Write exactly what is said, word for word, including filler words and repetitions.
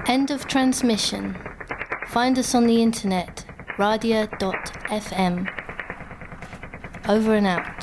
End of transmission. Find us on the internet, radia dot f m. Over and out.